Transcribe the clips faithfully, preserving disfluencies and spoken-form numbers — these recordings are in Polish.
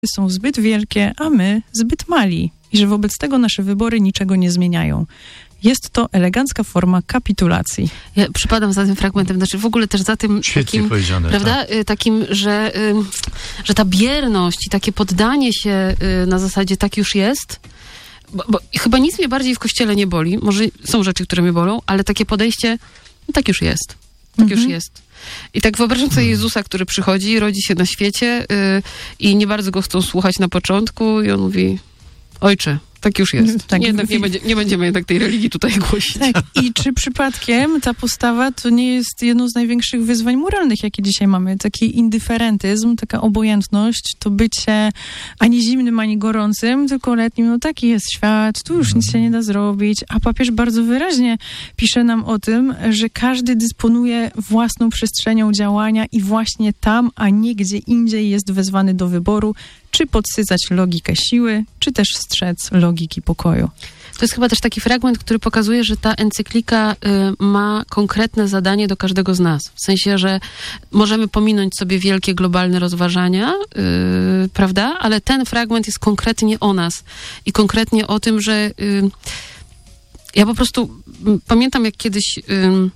są zbyt wielkie, a my zbyt mali i że wobec tego nasze wybory niczego nie zmieniają. Jest to elegancka forma kapitulacji. Ja przypadam za tym fragmentem, znaczy w ogóle też za tym Świetnie takim, powiedziane, prawda, tak. takim, że, że ta bierność i takie poddanie się na zasadzie tak już jest, bo, bo chyba nic mnie bardziej w Kościele nie boli, może są rzeczy, które mnie bolą, ale takie podejście, no tak już jest, tak mhm. już jest. I tak wyobrażam sobie Jezusa, który przychodzi, rodzi się na świecie yy, i nie bardzo go chcą słuchać na początku i on mówi, ojcze, tak już jest. Tak, nie, jednak nie, będzie, nie będziemy jednak tej religii tutaj głosić. Tak. I czy przypadkiem ta postawa to nie jest jedno z największych wyzwań moralnych, jakie dzisiaj mamy? Taki indyferentyzm, taka obojętność, to bycie ani zimnym, ani gorącym, tylko letnim. No taki jest świat, tu już nic się nie da zrobić. A papież bardzo wyraźnie pisze nam o tym, że każdy dysponuje własną przestrzenią działania i właśnie tam, a nie gdzie indziej jest wezwany do wyboru, czy podsycać logikę siły, czy też strzec logiki pokoju. To jest chyba też taki fragment, który pokazuje, że ta encyklika y, ma konkretne zadanie do każdego z nas. W sensie, że możemy pominąć sobie wielkie globalne rozważania, y, prawda? Ale ten fragment jest konkretnie o nas i konkretnie o tym, że y, ja po prostu y, pamiętam, jak kiedyś y,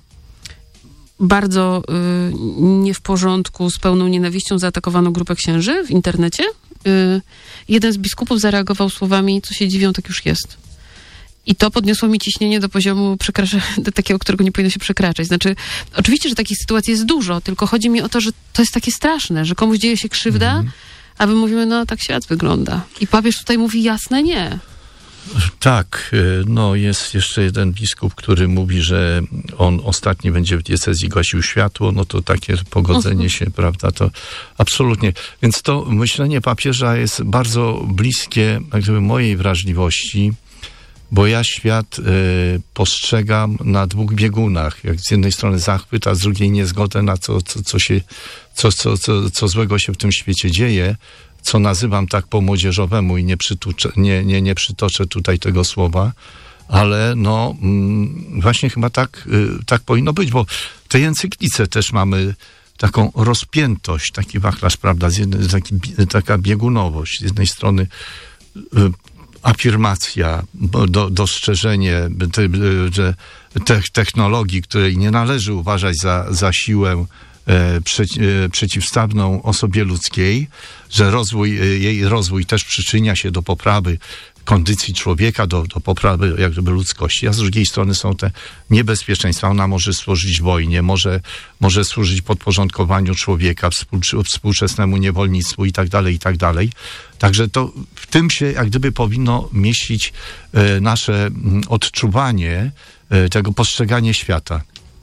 bardzo y, nie w porządku, z pełną nienawiścią zaatakowano grupę księży w internecie. Y, jeden z biskupów zareagował słowami, co się dziwią, tak już jest. I to podniosło mi ciśnienie do poziomu przekracza, do takiego, którego nie powinno się przekraczać. Znaczy, oczywiście, że takich sytuacji jest dużo, tylko chodzi mi o to, że to jest takie straszne, że komuś dzieje się krzywda, mm. a my mówimy, no tak świat wygląda. I papież tutaj mówi jasne nie. Tak, no jest jeszcze jeden biskup, który mówi, że on ostatni będzie w diecezji gasił światło, no to takie pogodzenie się, prawda, to absolutnie. Więc to myślenie papieża jest bardzo bliskie, jak gdyby, mojej wrażliwości, bo ja świat y, postrzegam na dwóch biegunach. Jak z jednej strony zachwyt, a z drugiej niezgodę na to, co, co, się, co, co, co, co złego się w tym świecie dzieje, co nazywam tak po młodzieżowemu i nie, przytuczę, nie, nie, nie przytoczę tutaj tego słowa, ale no mm, właśnie chyba tak, y, tak powinno być, bo w tej encyklice też mamy taką rozpiętość, taki wachlarz, prawda, z jednej, taki, taka biegunowość. Z jednej strony y, afirmacja, do, dostrzeżenie te, że te, technologii, której nie należy uważać za, za siłę e, prze, e, przeciwstawną osobie ludzkiej, że rozwój, jej rozwój też przyczynia się do poprawy kondycji człowieka, do, do poprawy jak gdyby ludzkości, a z drugiej strony są te niebezpieczeństwa. Ona może służyć wojnie, może, może służyć podporządkowaniu człowieka, współ, współczesnemu niewolnictwu i tak dalej, i tak dalej. Także to w tym się jak gdyby powinno mieścić e, nasze m, odczuwanie e, tego postrzeganie świata.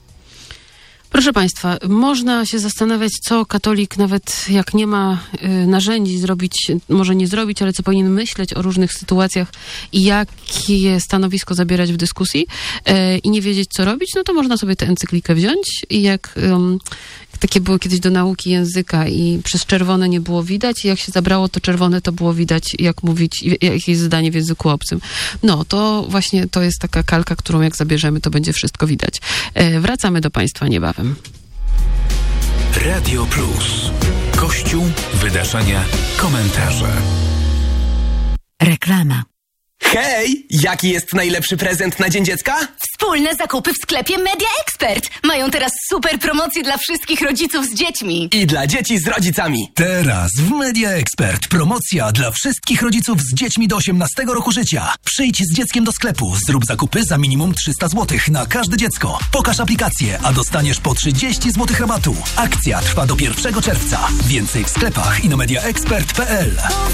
Proszę Państwa, można się zastanawiać, co katolik, nawet jak nie ma y, narzędzi zrobić, może nie zrobić, ale co powinien myśleć o różnych sytuacjach i jakie stanowisko zabierać w dyskusji y, i nie wiedzieć, co robić, no to można sobie tę encyklikę wziąć i jak, um, jak takie było kiedyś do nauki języka i przez czerwone nie było widać i jak się zabrało to czerwone, to było widać, jak mówić, jakie jest zdanie w języku obcym. No, to właśnie to jest taka kalka, którą jak zabierzemy, to będzie wszystko widać. Y, wracamy do Państwa niebawem. Radio Plus. Kościół, wydarzenia, komentarze. Reklama. Hej! Jaki jest najlepszy prezent na Dzień Dziecka? Wspólne zakupy w sklepie Media Expert. Mają teraz super promocje dla wszystkich rodziców z dziećmi. I dla dzieci z rodzicami. Teraz w Media Expert promocja dla wszystkich rodziców z dziećmi do osiemnastego roku życia. Przyjdź z dzieckiem do sklepu, zrób zakupy za minimum trzysta złotych na każde dziecko. Pokaż aplikację, a dostaniesz po trzydzieści złotych rabatu. Akcja trwa do pierwszego czerwca. Więcej w sklepach i na media expert kropka p l.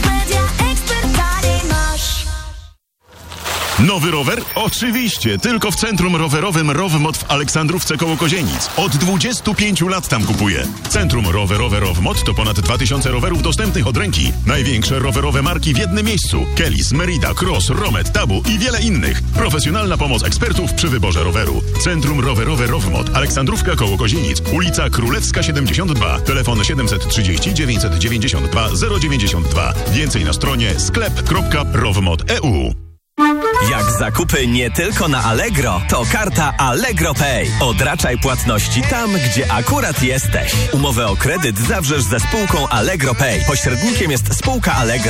Nowy rower? Oczywiście, tylko w centrum rowerowym Rowmot w Aleksandrówce koło Kozienic. Od dwudziestu pięciu lat tam kupuję. Centrum rowerowe Rowmot to ponad dwa tysiące rowerów dostępnych od ręki. Największe rowerowe marki w jednym miejscu. Kelis, Merida, Cross, Romet, Tabu i wiele innych. Profesjonalna pomoc ekspertów przy wyborze roweru. Centrum rowerowe Rowmot, Aleksandrówka koło Kozienic. Ulica Królewska siedemdziesiąt dwa. Telefon siedemset trzydzieści dziewięćset dziewięćdziesiąt dwa zero dziewięćdziesiąt dwa. Więcej na stronie sklep kropka rowmot kropka e u. Jak zakupy nie tylko na Allegro, to karta Allegro Pay. Odraczaj płatności tam, gdzie akurat jesteś. Umowę o kredyt zawrzesz ze spółką Allegro Pay. Pośrednikiem jest spółka Allegro.